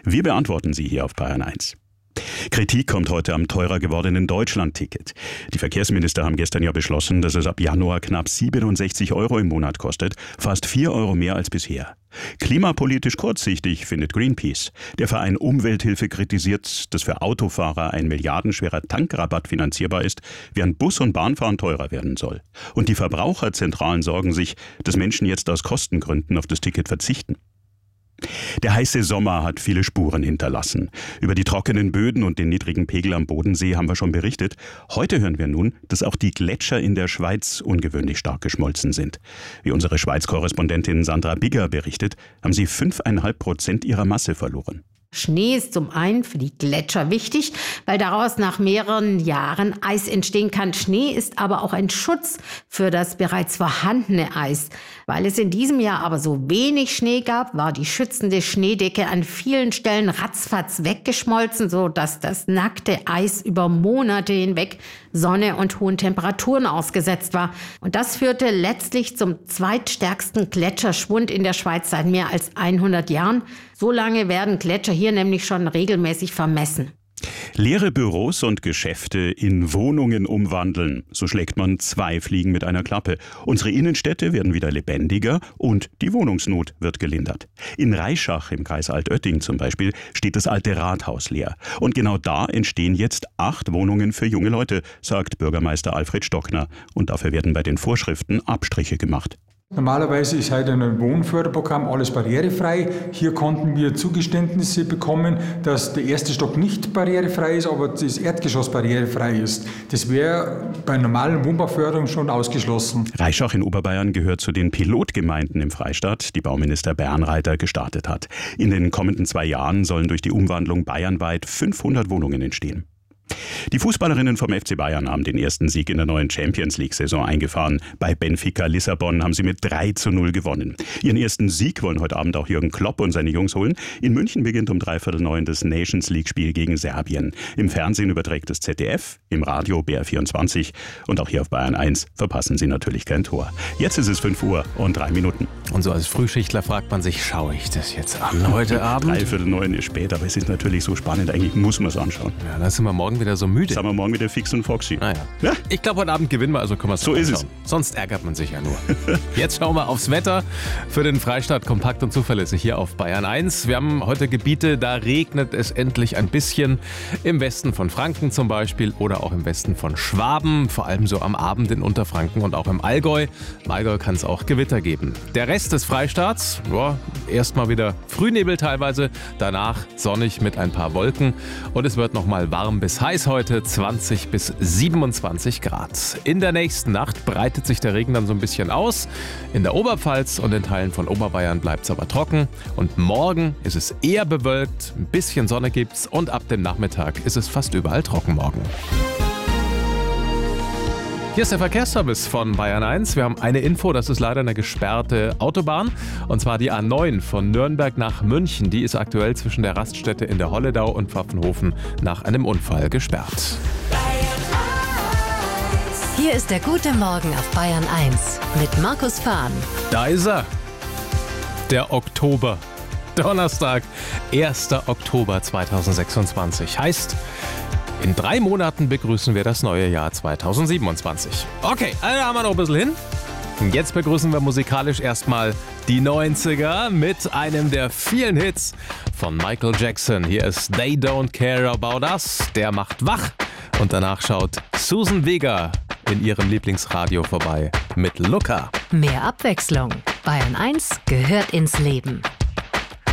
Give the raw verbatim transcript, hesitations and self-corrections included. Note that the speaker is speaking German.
Wir beantworten sie hier auf Bayern eins. Kritik kommt heute am teurer gewordenen Deutschland-Ticket. Die Verkehrsminister haben gestern ja beschlossen, dass es ab Januar knapp siebenundsechzig Euro im Monat kostet, fast vier Euro mehr als bisher. Klimapolitisch kurzsichtig, findet Greenpeace. Der Verein Umwelthilfe kritisiert, dass für Autofahrer ein milliardenschwerer Tankrabatt finanzierbar ist, während Bus- und Bahnfahren teurer werden soll. Und die Verbraucherzentralen sorgen sich, dass Menschen jetzt aus Kostengründen auf das Ticket verzichten. Der heiße Sommer hat viele Spuren hinterlassen. Über die trockenen Böden und den niedrigen Pegel am Bodensee haben wir schon berichtet. Heute hören wir nun, dass auch die Gletscher in der Schweiz ungewöhnlich stark geschmolzen sind. Wie unsere Schweiz-Korrespondentin Sandra Bigger berichtet, haben sie fünfeinhalb Prozent ihrer Masse verloren. Schnee ist zum einen für die Gletscher wichtig, weil daraus nach mehreren Jahren Eis entstehen kann. Schnee ist aber auch ein Schutz für das bereits vorhandene Eis. Weil es in diesem Jahr aber so wenig Schnee gab, war die schützende Schneedecke an vielen Stellen ratzfatz weggeschmolzen, sodass das nackte Eis über Monate hinweg Sonne und hohen Temperaturen ausgesetzt war. Und das führte letztlich zum zweitstärksten Gletscherschwund in der Schweiz seit mehr als hundert Jahren. So lange werden Gletscher hier nämlich schon regelmäßig vermessen. Leere Büros und Geschäfte in Wohnungen umwandeln. So schlägt man zwei Fliegen mit einer Klappe. Unsere Innenstädte werden wieder lebendiger und die Wohnungsnot wird gelindert. In Reischach im Kreis Altötting zum Beispiel steht das alte Rathaus leer. Und genau da entstehen jetzt acht Wohnungen für junge Leute, sagt Bürgermeister Alfred Stockner. Und dafür werden bei den Vorschriften Abstriche gemacht. Normalerweise ist heute ein Wohnförderprogramm alles barrierefrei. Hier konnten wir Zugeständnisse bekommen, dass der erste Stock nicht barrierefrei ist, aber das Erdgeschoss barrierefrei ist. Das wäre bei normalen Wohnbauförderung schon ausgeschlossen. Reischach in Oberbayern gehört zu den Pilotgemeinden im Freistaat, die Bauminister Bernreiter gestartet hat. In den kommenden zwei Jahren sollen durch die Umwandlung bayernweit fünfhundert Wohnungen entstehen. Die Fußballerinnen vom F C Bayern haben den ersten Sieg in der neuen Champions-League-Saison eingefahren. Bei Benfica Lissabon haben sie mit drei zu null gewonnen. Ihren ersten Sieg wollen heute Abend auch Jürgen Klopp und seine Jungs holen. In München beginnt um dreiviertel neun das Nations-League-Spiel gegen Serbien. Im Fernsehen überträgt das Z D F, im Radio B R vierundzwanzig und auch hier auf Bayern eins verpassen Sie natürlich kein Tor. Jetzt ist es fünf Uhr und drei Minuten. Und so als Frühschichtler fragt man sich, schaue ich das jetzt an heute Abend? Dreiviertel neun ist spät, aber es ist natürlich so spannend, eigentlich muss man es anschauen. Ja, dann sind wir morgen wieder so müde. Sagen wir morgen wieder fix und foxy. Naja. Ja? Ich glaube, heute Abend gewinnen wir, also können wir es So ist es. Sonst ärgert man sich ja nur. Jetzt schauen wir aufs Wetter für den Freistaat, kompakt und zuverlässig hier auf Bayern eins. Wir haben heute Gebiete, da regnet es endlich ein bisschen. Im Westen von Franken zum Beispiel oder auch im Westen von Schwaben. Vor allem so am Abend in Unterfranken und auch im Allgäu. Im Allgäu kann es auch Gewitter geben. Der Rest des Freistaats, ja, erstmal wieder Frühnebel teilweise. Danach sonnig mit ein paar Wolken. Und es wird nochmal warm bis heiß heute. zwanzig bis siebenundzwanzig Grad. In der nächsten Nacht breitet sich der Regen dann so ein bisschen aus. In der Oberpfalz und in Teilen von Oberbayern bleibt es aber trocken. Und morgen ist es eher bewölkt, ein bisschen Sonne gibt's und ab dem Nachmittag ist es fast überall trocken morgen. Hier ist der Verkehrsservice von Bayern eins. Wir haben eine Info, das ist leider eine gesperrte Autobahn. Und zwar die A neun von Nürnberg nach München. Die ist aktuell zwischen der Raststätte in der Holledau und Pfaffenhofen nach einem Unfall gesperrt. Hier ist der gute Morgen auf Bayern eins mit Markus Fahn. Da ist er, der Oktober. Donnerstag, erster Oktober zweitausendsechsundzwanzig. Heißt, in drei Monaten begrüßen wir das neue Jahr zweitausendsiebenundzwanzig. Okay, also da haben wir noch ein bisschen hin. Und jetzt begrüßen wir musikalisch erstmal die neunziger mit einem der vielen Hits von Michael Jackson. Hier ist They Don't Care About Us, der macht wach. Und danach schaut Susan Vega in ihrem Lieblingsradio vorbei mit Luca. Mehr Abwechslung. Bayern eins gehört ins Leben.